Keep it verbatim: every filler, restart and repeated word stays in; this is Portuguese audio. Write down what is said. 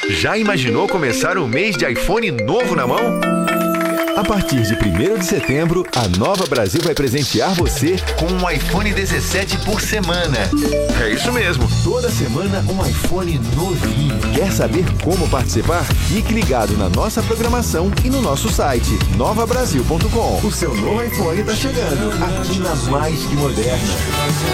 Já imaginou começar um mês de iPhone novo na mão? A partir de primeiro de setembro, a Nova Brasil vai presentear você Com um iPhone dezessete por semana. É isso mesmo. toda semana um iPhone novinho. Quer saber como participar? Fique ligado na nossa programação e no nosso site nova brasil ponto com. O seu novo iPhone está chegando aqui na Mais Que Moderna.